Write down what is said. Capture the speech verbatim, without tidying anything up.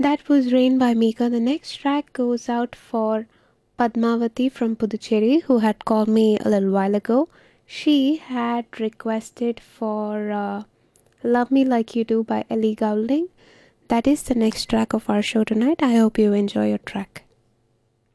That was Rain by Mika. The next track goes out for Padmavati from Puducherry, who had called me a little while ago. She had requested for uh, Love Me Like You Do by Ellie Goulding. That is the next track of our show tonight. I hope you enjoy your track.